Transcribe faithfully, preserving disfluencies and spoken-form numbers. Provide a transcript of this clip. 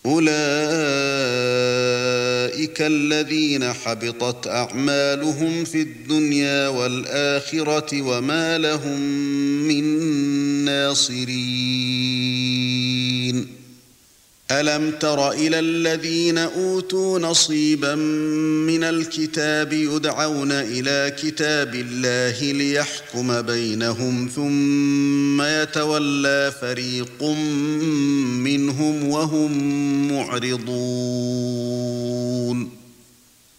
أولئك الذين حبطت أعمالهم في الدنيا والآخرة وما لهم من ناصرين ألم تر إلى الذين أوتوا نصيبا من الكتاب يدعون إلى كتاب الله ليحكم بينهم ثم يتولى فريق منهم وهم معرضون